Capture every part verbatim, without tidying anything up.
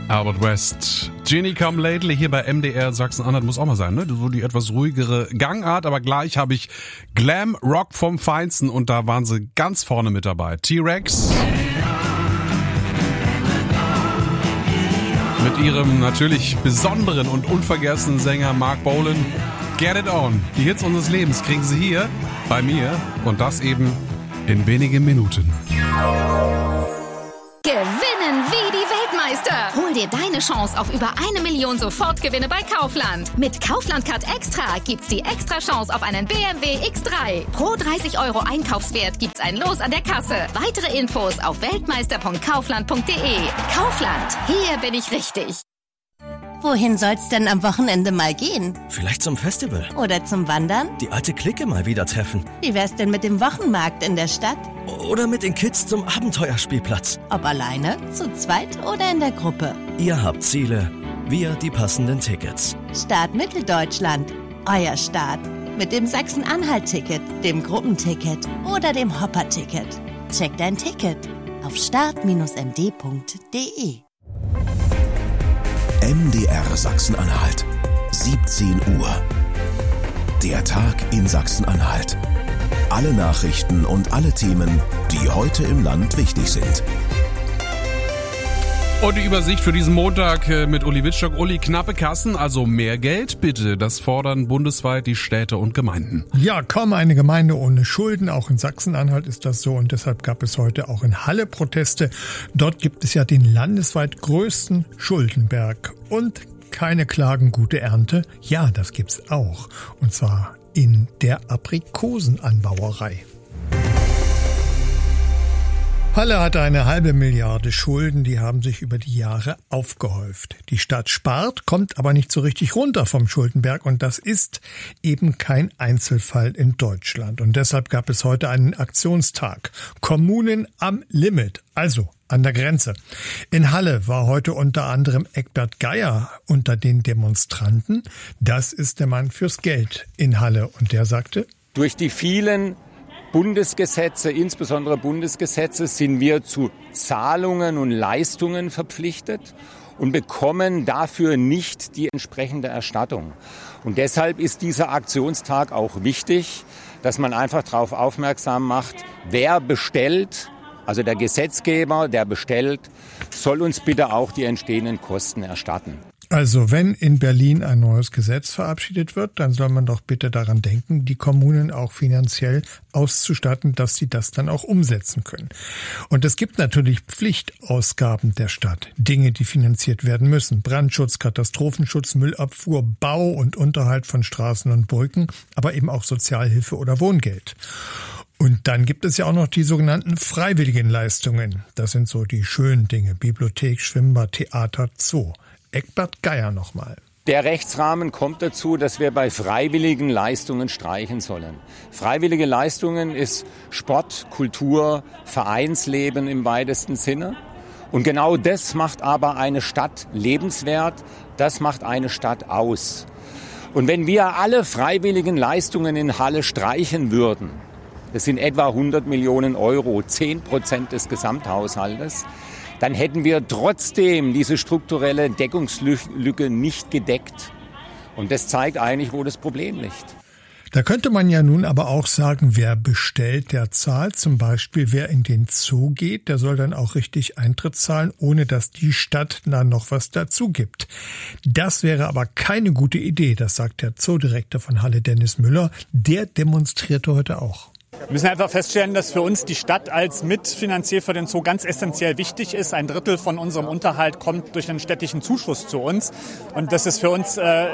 Albert West. Ginny Come Lately hier bei M D R Sachsen-Anhalt muss auch mal sein, ne? So die etwas ruhigere Gangart, aber gleich habe ich Glam Rock vom Feinsten und da waren sie ganz vorne mit dabei. T-Rex mit ihrem natürlich besonderen und unvergessenen Sänger Mark Bolan. Get It On. Die Hits unseres Lebens kriegen sie hier bei mir und das eben in wenigen Minuten. Gewinnen wie die Weltmeister. Hol dir deine Chance auf über eine Million Sofortgewinne bei Kaufland. Mit Kaufland Card Extra gibt's die extra Chance auf einen B M W X drei. Pro dreißig Euro Einkaufswert gibt's ein Los an der Kasse. Weitere Infos auf weltmeister punkt kaufland punkt de. Kaufland, hier bin ich richtig. Wohin soll's denn am Wochenende mal gehen? Vielleicht zum Festival. Oder zum Wandern? Die alte Clique mal wieder treffen. Wie wär's denn mit dem Wochenmarkt in der Stadt? Oder mit den Kids zum Abenteuerspielplatz. Ob alleine, zu zweit oder in der Gruppe. Ihr habt Ziele, wir die passenden Tickets. Start Mitteldeutschland. Euer Start. Mit dem Sachsen-Anhalt-Ticket, dem Gruppenticket oder dem Hopper-Ticket. Check dein Ticket auf start Bindestrich m d punkt de. M D R Sachsen-Anhalt. siebzehn Uhr. Der Tag in Sachsen-Anhalt. Alle Nachrichten und alle Themen, die heute im Land wichtig sind. Und die Übersicht für diesen Montag mit Uli Wittstock. Uli, knappe Kassen, also mehr Geld bitte. Das fordern bundesweit die Städte und Gemeinden. Ja, kaum eine Gemeinde ohne Schulden. Auch in Sachsen-Anhalt ist das so. Und deshalb gab es heute auch in Halle Proteste. Dort gibt es ja den landesweit größten Schuldenberg. Und keine Klagen, gute Ernte. Ja, das gibt's auch. Und zwar in der Aprikosenanbauerei. Halle hatte eine halbe Milliarde Schulden, die haben sich über die Jahre aufgehäuft. Die Stadt spart, kommt aber nicht so richtig runter vom Schuldenberg und das ist eben kein Einzelfall in Deutschland. Und deshalb gab es heute einen Aktionstag. Kommunen am Limit, also an der Grenze. In Halle war heute unter anderem Eckbert Geier unter den Demonstranten. Das ist der Mann fürs Geld in Halle und der sagte: Durch die vielen Bundesgesetze, insbesondere Bundesgesetze, sind wir zu Zahlungen und Leistungen verpflichtet und bekommen dafür nicht die entsprechende Erstattung. Und deshalb ist dieser Aktionstag auch wichtig, dass man einfach darauf aufmerksam macht, wer bestellt, also der Gesetzgeber, der bestellt, soll uns bitte auch die entstehenden Kosten erstatten. Also wenn in Berlin ein neues Gesetz verabschiedet wird, dann soll man doch bitte daran denken, die Kommunen auch finanziell auszustatten, dass sie das dann auch umsetzen können. Und es gibt natürlich Pflichtausgaben der Stadt, Dinge, die finanziert werden müssen. Brandschutz, Katastrophenschutz, Müllabfuhr, Bau und Unterhalt von Straßen und Brücken, aber eben auch Sozialhilfe oder Wohngeld. Und dann gibt es ja auch noch die sogenannten freiwilligen Leistungen. Das sind so die schönen Dinge, Bibliothek, Schwimmbad, Theater, Zoo. Eckbert Geier nochmal. Der Rechtsrahmen kommt dazu, dass wir bei freiwilligen Leistungen streichen sollen. Freiwillige Leistungen ist Sport, Kultur, Vereinsleben im weitesten Sinne. Und genau das macht aber eine Stadt lebenswert, das macht eine Stadt aus. Und wenn wir alle freiwilligen Leistungen in Halle streichen würden, das sind etwa hundert Millionen Euro, zehn Prozent des Gesamthaushaltes, dann hätten wir trotzdem diese strukturelle Deckungslücke nicht gedeckt. Und das zeigt eigentlich, wo das Problem liegt. Da könnte man ja nun aber auch sagen, wer bestellt, der zahlt. Zum Beispiel, wer in den Zoo geht, der soll dann auch richtig Eintritt zahlen, ohne dass die Stadt dann noch was dazu gibt. Das wäre aber keine gute Idee, das sagt der Zoodirektor von Halle, Dennis Müller. Der demonstrierte heute auch. Wir müssen einfach feststellen, dass für uns die Stadt als Mitfinanzier für den Zoo ganz essentiell wichtig ist. Ein Drittel von unserem Unterhalt kommt durch den städtischen Zuschuss zu uns. Und das ist für uns äh,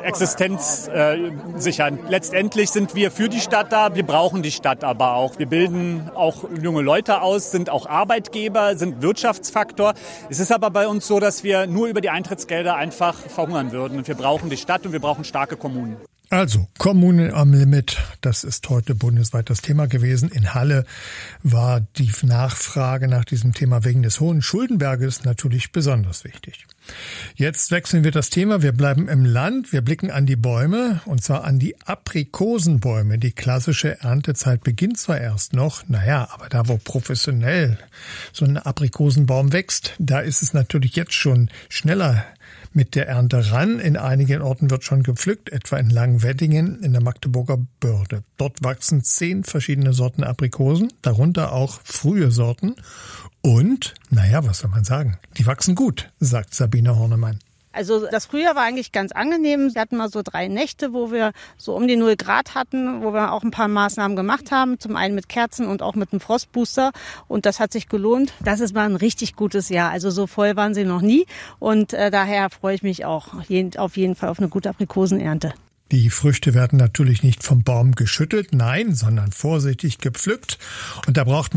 existenzsichernd. Äh, Letztendlich sind wir für die Stadt da, wir brauchen die Stadt aber auch. Wir bilden auch junge Leute aus, sind auch Arbeitgeber, sind Wirtschaftsfaktor. Es ist aber bei uns so, dass wir nur über die Eintrittsgelder einfach verhungern würden. Und wir brauchen die Stadt und wir brauchen starke Kommunen. Also, Kommunen am Limit, das ist heute bundesweit das Thema gewesen. In Halle war die Nachfrage nach diesem Thema wegen des hohen Schuldenberges natürlich besonders wichtig. Jetzt wechseln wir das Thema. Wir bleiben im Land. Wir blicken an die Bäume, und zwar an die Aprikosenbäume. Die klassische Erntezeit beginnt zwar erst noch, naja, aber da, wo professionell so ein Aprikosenbaum wächst, da ist es natürlich jetzt schon schneller mit der Ernte ran. In einigen Orten wird schon gepflückt, etwa in Langweddingen in der Magdeburger Börde. Dort wachsen zehn verschiedene Sorten Aprikosen, darunter auch frühe Sorten. Und, naja, was soll man sagen, die wachsen gut, sagt Sabine Hornemann. Also das Frühjahr war eigentlich ganz angenehm. Wir hatten mal so drei Nächte, wo wir so um die null Grad hatten, wo wir auch ein paar Maßnahmen gemacht haben. Zum einen mit Kerzen und auch mit einem Frostbooster. Und das hat sich gelohnt. Das ist mal ein richtig gutes Jahr. Also so voll waren sie noch nie. Und äh, daher freue ich mich auch auf jeden Fall auf eine gute Aprikosenernte. Die Früchte werden natürlich nicht vom Baum geschüttelt, nein, sondern vorsichtig gepflückt. Und da braucht man